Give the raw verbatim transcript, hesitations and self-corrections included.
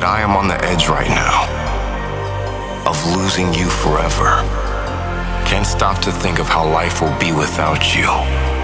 I am on the edge right now of losing you forever. Can't stop to think of how life will be without you.